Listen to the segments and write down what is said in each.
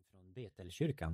från Betelkyrkan.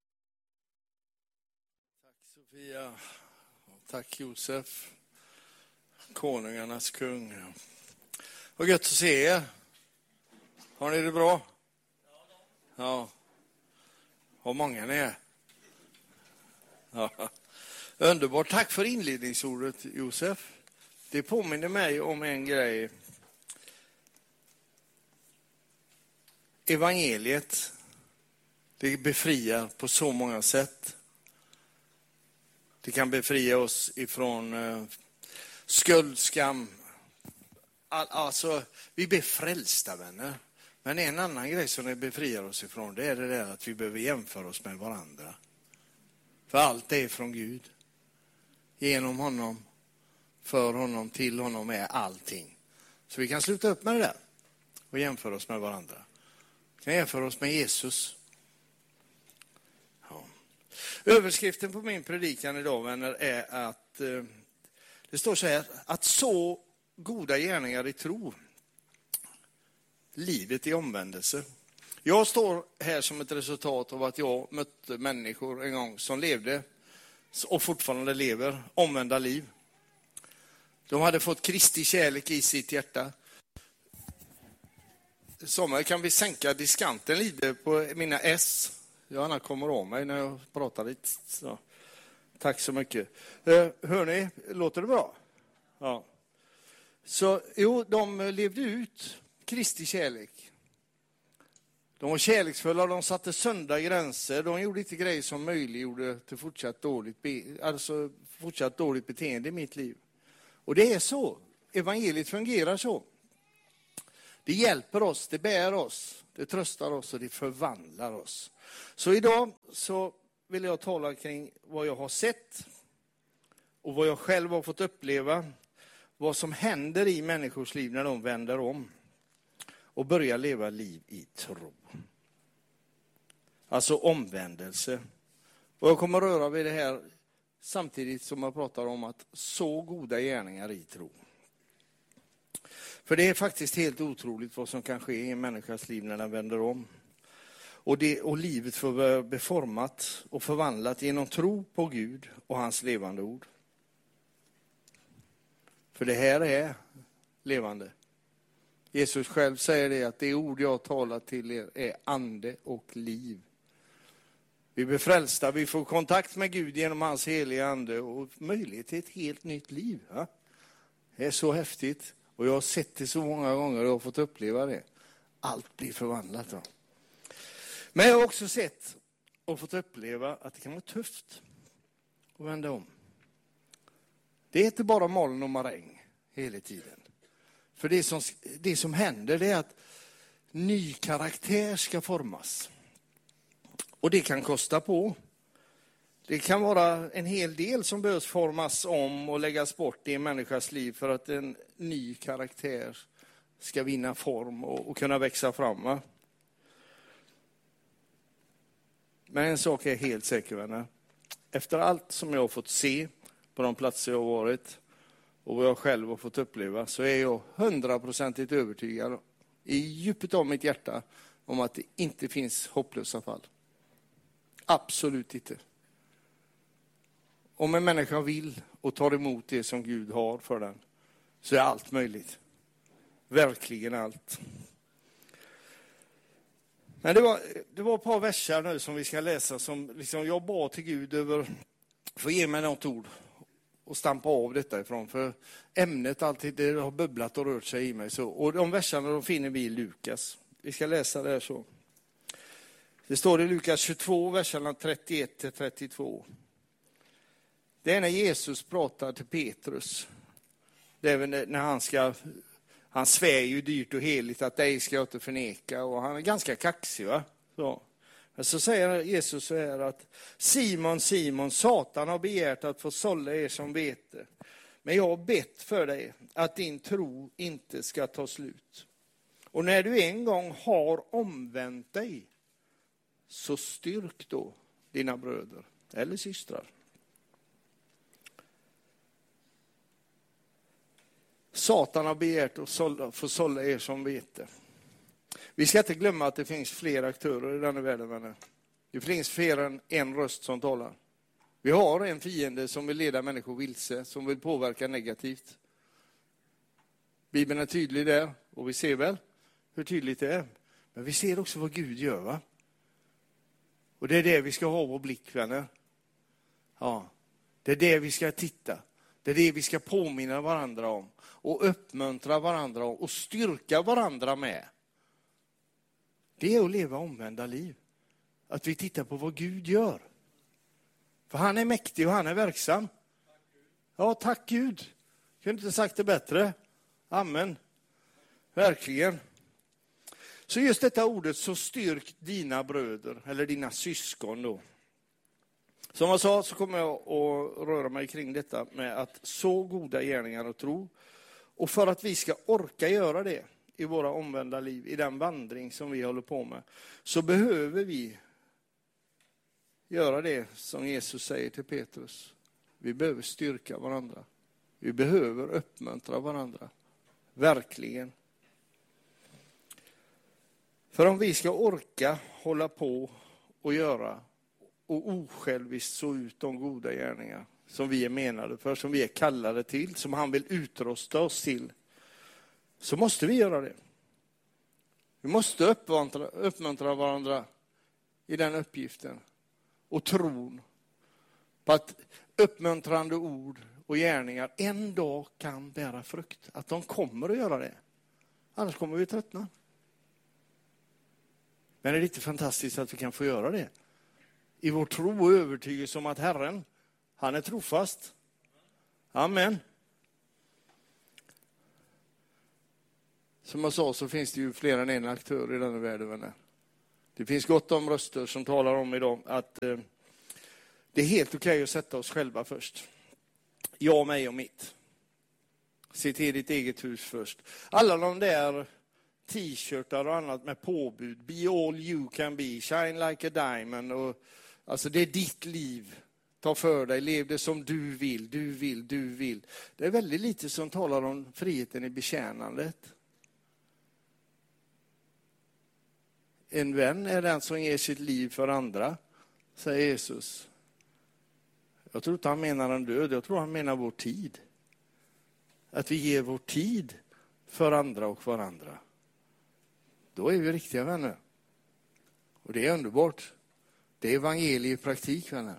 Tack Sofia, och tack Josef, konungarnas kung. Vad gött att se er. Har ni det bra? Ja. Vad många ni är. Ja. Underbart, tack för inledningsordet Josef. Det påminner mig om en grej. Evangeliet, det befriar på så många sätt. Det kan befria oss ifrån skuld, skam. Alltså, vi blir frälsta vänner. Men en annan grej som det befriar oss ifrån, det är det där att vi behöver jämföra oss med varandra. För allt är från Gud. Genom honom, för honom, till honom är allting. Så vi kan sluta upp med det där och jämföra oss med varandra. Vi kan jämföra oss med Jesus. Ja. Överskriften på min predikan idag, vänner, är att det står så här, att så goda gärningar i tro, livet i omvändelse. Jag står här som ett resultat av att jag mötte människor en gång som levde och fortfarande lever omvända liv. De hade fått Kristi kärlek i sitt hjärta. Sommar kan vi sänka diskanten lite på mina S. Johanna kommer av mig när jag pratar lite. Så. Tack så mycket. Hör ni, låter det bra? Ja. Så jo, de levde ut Kristi kärlek. De var kärleksfulla, de satte sunda gränser. De gjorde inte grejer som möjliggjorde till fortsatt dåligt beteende i mitt liv. Och det är så. Evangeliet fungerar så. Det hjälper oss, det bär oss, det tröstar oss och det förvandlar oss. Så idag så vill jag tala kring vad jag har sett och vad jag själv har fått uppleva. Vad som händer i människors liv när de vänder om och börjar leva liv i tro. Alltså omvändelse. Och jag kommer röra vid det här samtidigt som jag pratar om att så goda gärningar i tro. För det är faktiskt helt otroligt vad som kan ske i en människas liv när den vänder om. Och livet får bli format och förvandlat genom tro på Gud och hans levande ord. För det här är levande. Jesus själv säger det att det ord jag talar till er är ande och liv. Vi blir frälsta, vi får kontakt med Gud genom hans heliga ande och möjlighet till ett helt nytt liv. Ja? Det är så häftigt. Och jag har sett det så många gånger och jag har fått uppleva det. Allt blir förvandlat. Då. Men jag har också sett och fått uppleva att det kan vara tufft att vända om. Det är inte bara moln och maräng hela tiden. För det som händer det är att ny karaktär ska formas. Och det kan kosta på. Det kan vara en hel del som behövs formas om och läggas bort i en människas liv för att en ny karaktär ska vinna form och kunna växa fram. Va? Men en sak är helt säker, vänner. Efter allt som jag har fått se på de platser jag har varit och vad jag själv har fått uppleva så är jag 100% övertygad i djupet av mitt hjärta om att det inte finns hopplösa fall. Absolut inte. Om en människa vill och tar emot det som Gud har för den så är allt möjligt. Verkligen allt. Men det var ett par verser nu som vi ska läsa som liksom jag bad till Gud över för att ge mig något ord och stampa av detta ifrån. För ämnet alltid det har bubblat och rört sig i mig. Så, och de verserna de finner vi i Lukas. Vi ska läsa det här så. Det står i Lukas 22, verserna 31-32. Det är när Jesus pratar till Petrus. Det är när han svär ju dyrt och heligt att dig ska jag inte förneka. Och han är ganska kaxig, va? Så. Men så säger Jesus så här att Simon, Simon, Satan har begärt att få sålla er som vete. Men jag har bett för dig att din tro inte ska ta slut. Och när du en gång har omvänt dig så styrk då dina bröder eller systrar. Satan har begärt att få sålla er som vete. Vi ska inte glömma att det finns fler aktörer i denna världen, vänner. Det finns fler än en röst som talar. Vi har en fiende som vill leda människor vilse, som vill påverka negativt. Bibeln är tydlig där, och vi ser väl hur tydligt det är. Men vi ser också vad Gud gör, va? Och det är det vi ska ha vår blick, vänner. Ja, det är det vi ska titta. Det är det vi ska påminna varandra om. Och uppmuntra varandra om. Och styrka varandra med. Det är att leva omvända liv. Att vi tittar på vad Gud gör. För han är mäktig och han är verksam. Ja, tack Gud. Jag kunde inte sagt det bättre. Amen. Verkligen. Så just detta ordet, så styrk dina bröder, eller dina syskon då. Som jag sa, så kommer jag att röra mig kring detta med att så goda gärningar och tro. Och för att vi ska orka göra det i våra omvända liv, i den vandring som vi håller på med, så behöver vi göra det som Jesus säger till Petrus. Vi behöver styrka varandra. Vi behöver uppmuntra varandra. Verkligen. För om vi ska orka hålla på och göra och osjälviskt så ut de goda gärningar som vi är menade för, som vi är kallade till, som han vill utrusta oss till, så måste vi göra det. Vi måste uppmuntra varandra i den uppgiften. Och tron på att uppmuntrande ord och gärningar en dag kan bära frukt. Att de kommer att göra det. Annars kommer vi tröttna. Men det är lite fantastiskt att vi kan få göra det. I vår tro och övertygelse om att Herren, han är trofast. Amen. Som jag sa, så finns det ju fler än en aktör i denna världen, vänner. Det finns gott om röster som talar om idag att det är helt okej att sätta oss själva först. Jag, mig och mitt. Se till ditt eget hus först. Alla de där t-shirtar och annat med påbud. Be all you can be. Shine like a diamond. Och, alltså det är ditt liv. Ta för dig. Lev det som du vill. Du vill, du vill. Det är väldigt lite som talar om friheten i betjänandet. En vän är den som ger sitt liv för andra, säger Jesus. Jag tror inte han menar en död, jag tror han menar vår tid. Att vi ger vår tid för andra och varandra. Då är vi riktiga vänner. Och det är underbart. Det är evangeliet i praktik, vänner.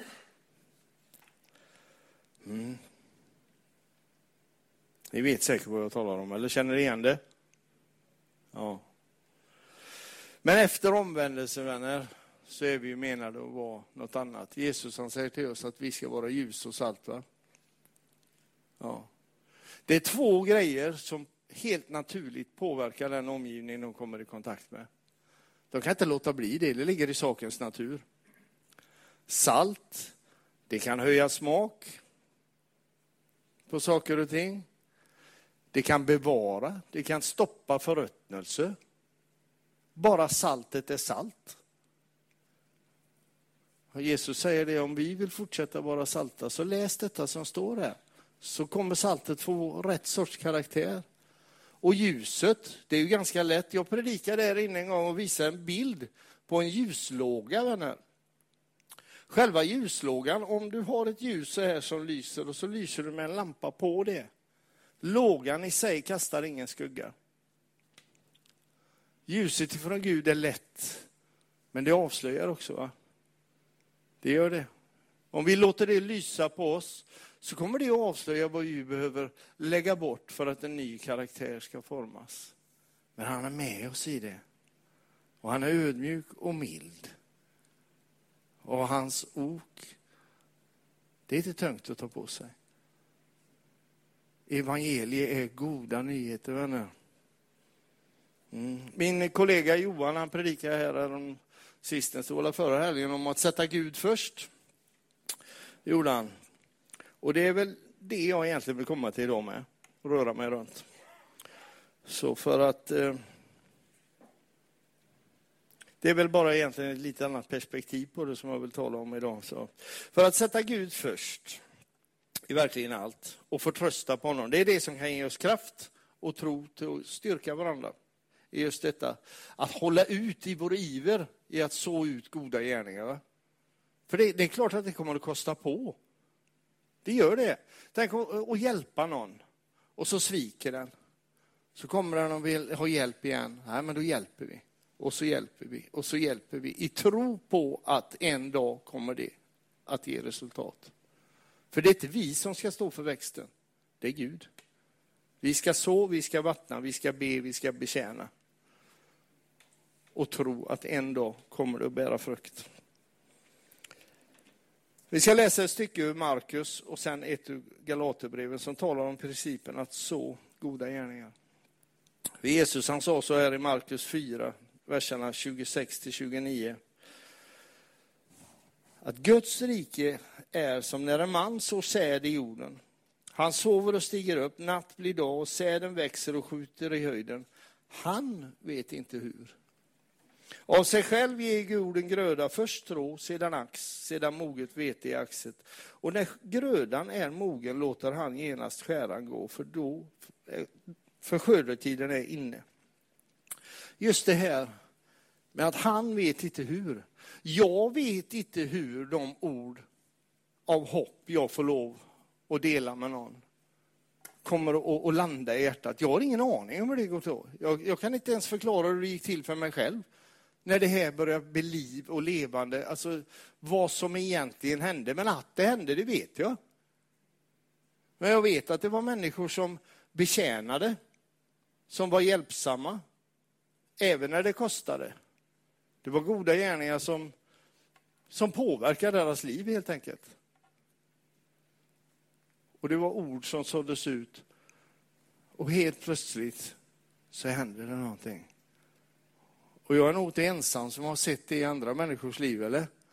Ni vet säkert vad jag talar om, eller känner igen det? Ja. Men efter omvändelsen, vänner, så är vi ju menade att vara något annat. Jesus, han säger till oss att vi ska vara ljus och salt, va? Ja. Det är två grejer som helt naturligt påverkar den omgivning de kommer i kontakt med. De kan inte låta bli det, det ligger i sakens natur. Salt, det kan höja smak på saker och ting. Det kan bevara, det kan stoppa förruttnelse. Bara saltet är salt. Och Jesus säger det, om vi vill fortsätta vara salta, så läs detta som står här. Så kommer saltet få rätt sorts karaktär. Och ljuset, det är ju ganska lätt. Jag predikade där inne en gång och visade en bild på en ljuslåga, vänner. Själva ljuslågan, om du har ett ljus så här som lyser och så lyser du med en lampa på det. Lågan i sig kastar ingen skugga. Ljuset ifrån Gud är lätt, men det avslöjar också, va? Det gör det. Om vi låter det lysa på oss så kommer det att avslöja vad vi behöver lägga bort för att en ny karaktär ska formas. Men han är med oss i det. Och han är ödmjuk och mild. Och hans ok, det är inte tungt att ta på sig. Evangeliet är goda nyheter, vänner. Min kollega Johan, han predikade här om sistens, det var förra helgen, om att sätta Gud först. Gjorde han. Och det är väl det jag egentligen vill komma till idag med. Röra mig runt. Så för att det är väl bara egentligen ett lite annat perspektiv på det som jag vill tala om idag. Så för att sätta Gud först i verkligen allt och förtrösta på honom. Det är det som kan ge oss kraft och tro till att styrka varandra är just detta. Att hålla ut i vår iver i att så ut goda gärningar. Va? För det är klart att det kommer att kosta på. Det gör det. Tänk att hjälpa någon. Och så sviker den. Så kommer den och vill ha hjälp igen. Nej, men då hjälper vi. Och så hjälper vi. Och så hjälper vi. I tro på att en dag kommer det att ge resultat. För det är inte vi som ska stå för växten. Det är Gud. Vi ska så, vi ska vattna, vi ska be, vi ska betjäna. Och tro att en dag kommer det att bära frukt. Vi ska läsa ett stycke ur Markus och sen ett ur Galaterbreven som talar om principen att så goda gärningar. Jesus han sa så här i Markus 4, verserna 26-29. Att Guds rike är som när en man sår säd i jorden. Han sover och stiger upp, natt blir dag och säden växer och skjuter i höjden. Han vet inte hur. Av sig själv ger jorden gröda, först strå, sedan ax, sedan moget vete i axet. Och när grödan är mogen låter han genast skäran gå, för skördetiden är inne. Just det här med att han vet inte hur. Jag vet inte hur de ord av hopp jag får lov att dela med någon kommer att landa i hjärtat. Jag har ingen aning om hur det går till. Jag kan inte ens förklara hur det gick till för mig själv. När det här börjar bli liv och levande. Alltså vad som egentligen hände. Men att det hände, det vet jag. Men jag vet att det var människor som betjänade. Som var hjälpsamma. Även när det kostade. Det var goda gärningar som påverkade deras liv helt enkelt. Och det var ord som såddes ut. Och helt plötsligt så hände det någonting. Och jag är nog inte ensam som har sett det i andra människors liv, eller?